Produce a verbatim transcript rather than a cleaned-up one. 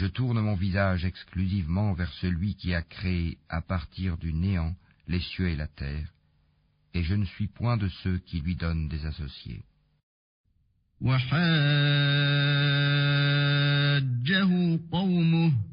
Je tourne mon visage exclusivement vers celui qui a créé à partir du néant les cieux et la terre, et je ne suis point de ceux qui lui donnent des associés. وحاجه قومه